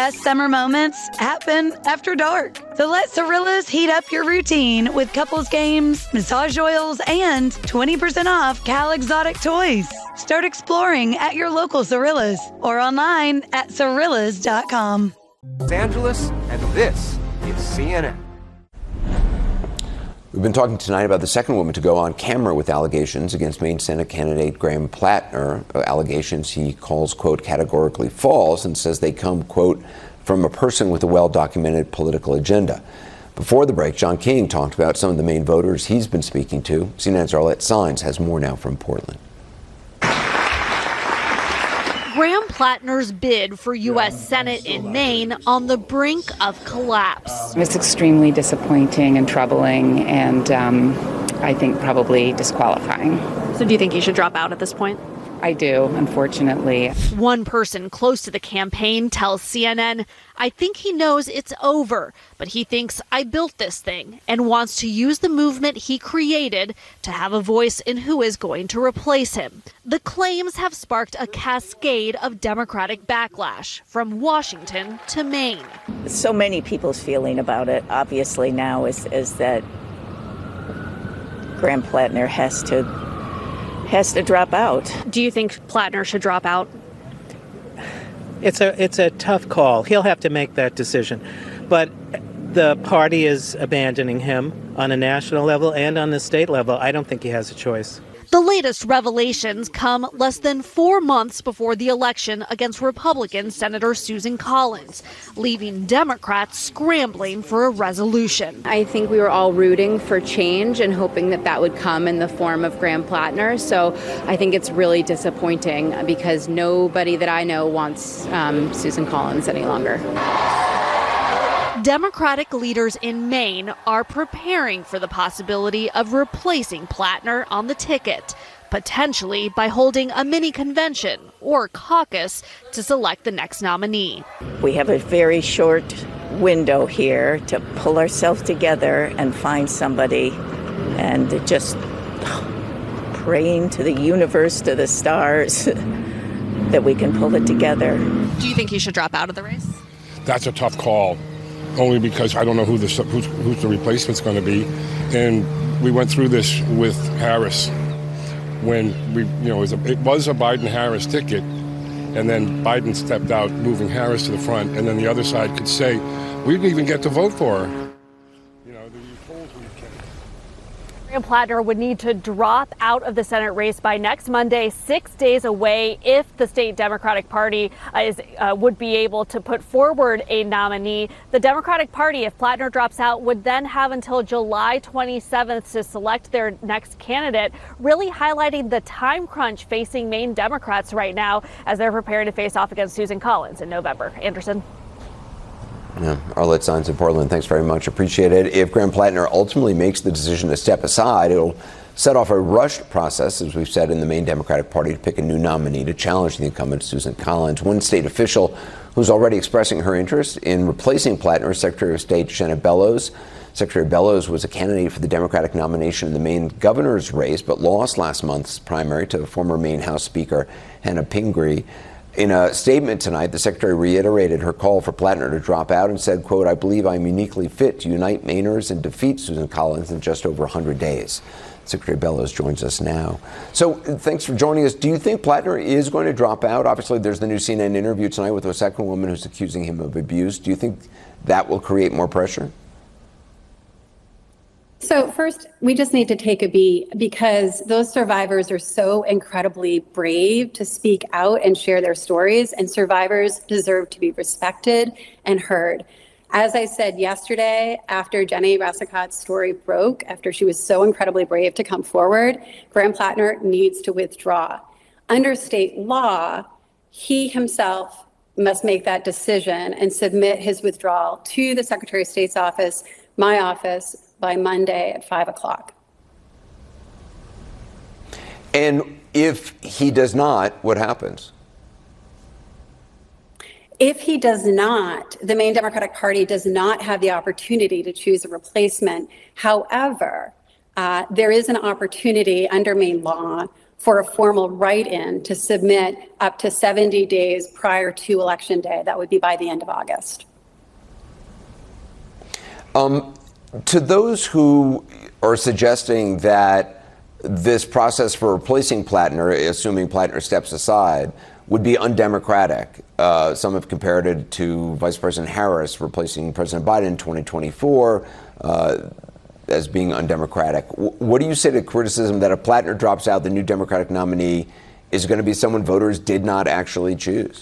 best summer moments happen after dark. So let Cirillas heat up your routine with couples games, massage oils, and 20% off Cal Exotic toys. Start exploring at your local Cirillas or online at Cirillas.com. Los Angeles, and this is CNN. We've been talking tonight about the second woman to go on camera with allegations against Maine Senate candidate Graham Plattner, allegations he calls, quote, categorically false, and says they come, quote, from a person with a well-documented political agenda. Before the break, John King talked about some of the Maine voters he's been speaking to. CNN's Arlette Saenz has more now from Portland. Graham Plattner's bid for U.S. Senate in Maine on the brink of collapse. It's extremely disappointing and troubling, and I think probably disqualifying. So do you think he should drop out at this point? I do, unfortunately. One person close to the campaign tells CNN, I think he knows it's over, but he thinks I built this thing and wants to use the movement he created to have a voice in who is going to replace him. The claims have sparked a cascade of Democratic backlash from Washington to Maine. So many people's feeling about it, obviously, now is that Graham Plattner has to drop out. Do you think Plattner should drop out? It's a tough call. He'll have to make that decision. But the party is abandoning him on a national level and on the state level. I don't think he has a choice. The latest revelations come less than 4 months before the election against Republican Senator Susan Collins, leaving Democrats scrambling for a resolution. I think we were all rooting for change and hoping that that would come in the form of Graham Plattner. So I think it's really disappointing because nobody that I know wants Susan Collins any longer. Democratic leaders in Maine are preparing for the possibility of replacing Plattner on the ticket, potentially by holding a mini convention or caucus to select the next nominee. We have a very short window here to pull ourselves together and find somebody, and just praying to the universe, to the stars, that we can pull it together. Do you think he should drop out of the race? That's a tough call. Only because I don't know who's the replacement's going to be, and we went through this with Harris when it was a Biden-Harris ticket, and then Biden stepped out, moving Harris to the front, and then the other side could say, we didn't even get to vote for her. Graham Plattner would need to drop out of the Senate race by next Monday, 6 days away, if the state Democratic Party would be able to put forward a nominee. The Democratic Party, if Plattner drops out, would then have until July 27th to select their next candidate, really highlighting the time crunch facing Maine Democrats right now as they're preparing to face off against Susan Collins in November. Anderson. Yeah, Arlette Saenz in Portland, thanks very much. Appreciate it. If Graham Plattner ultimately makes the decision to step aside, it'll set off a rushed process, as we've said, in the Maine Democratic Party to pick a new nominee to challenge the incumbent Susan Collins. One state official who's already expressing her interest in replacing Plattner is Secretary of State Shenna Bellows. Secretary Bellows was a candidate for the Democratic nomination in the Maine governor's race, but lost last month's primary to former Maine House Speaker Hannah Pingree. In a statement tonight, the secretary reiterated her call for Plattner to drop out and said, quote, I believe I'm uniquely fit to unite Mainers and defeat Susan Collins in just over 100 days. Secretary Bellows joins us now. So thanks for joining us. Do you think Plattner is going to drop out? Obviously, there's the new CNN interview tonight with a second woman who's accusing him of abuse. Do you think that will create more pressure? So first, we just need to take a beat because those survivors are so incredibly brave to speak out and share their stories, and survivors deserve to be respected and heard. As I said yesterday, after Jenny Rassicott's story broke, after she was so incredibly brave to come forward, Graham Plattner needs to withdraw. Under state law, he himself must make that decision and submit his withdrawal to the Secretary of State's office, my office, by Monday at 5 o'clock. And if he does not, what happens? If he does not, the Maine Democratic Party does not have the opportunity to choose a replacement. However, there is an opportunity under Maine law for a formal write-in to submit up to 70 days prior to Election Day. That would be by the end of August. To those who are suggesting that this process for replacing Plattner, assuming Plattner steps aside, would be undemocratic. Some have compared it to Vice President Harris replacing President Biden in 2024 as being undemocratic. What do you say to criticism that if Plattner drops out, the new Democratic nominee is going to be someone voters did not actually choose?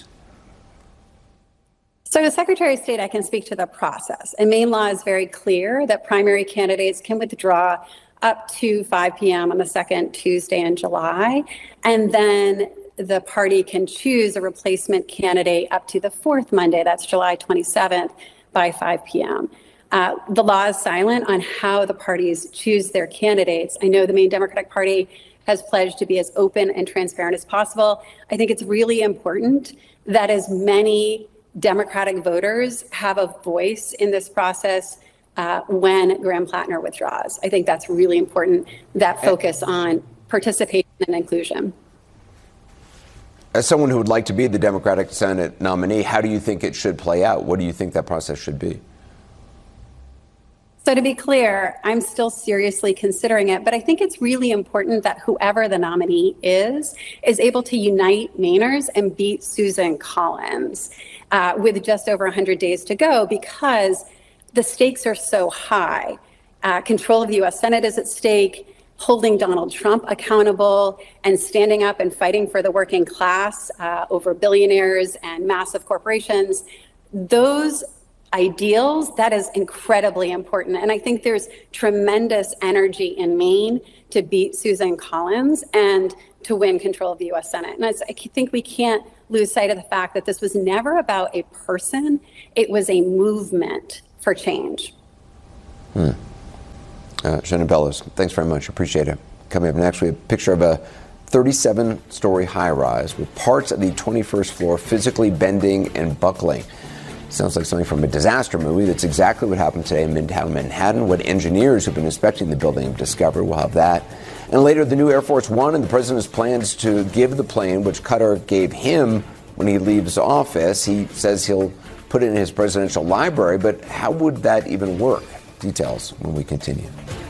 So as Secretary of State, I can speak to the process. And Maine law is very clear that primary candidates can withdraw up to 5 p.m. on the second Tuesday in July. And then the party can choose a replacement candidate up to the fourth Monday, that's July 27th, by 5 p.m. The law is silent on how the parties choose their candidates. I know the Maine Democratic Party has pledged to be as open and transparent as possible. I think it's really important that as many Democratic voters have a voice in this process when Graham Plattner withdraws. I think that's really important, that focus on participation and inclusion. As someone who would like to be the Democratic Senate nominee, how do you think it should play out? What do you think that process should be? So to be clear, I'm still seriously considering it, but I think it's really important that whoever the nominee is able to unite Mainers and beat Susan Collins with just over 100 days to go, because the stakes are so high. Control of the U.S. Senate is at stake, holding Donald Trump accountable and standing up and fighting for the working class over billionaires and massive corporations. Those ideals, that is incredibly important. And I think there's tremendous energy in Maine to beat Susan Collins and to win control of the U.S. Senate. And I think we can't lose sight of the fact that this was never about a person. It was a movement for change. Shannon Bellows, thanks very much. Appreciate it. Coming up next, we have a picture of a 37-story high-rise with parts of the 21st floor physically bending and buckling. Sounds like something from a disaster movie. That's exactly what happened today in Midtown Manhattan. What engineers who've been inspecting the building have discovered. We'll have that. And later, the new Air Force One and the president's plans to give the plane, which Qatar gave him when he leaves office. He says he'll put it in his presidential library, but how would that even work? Details when we continue.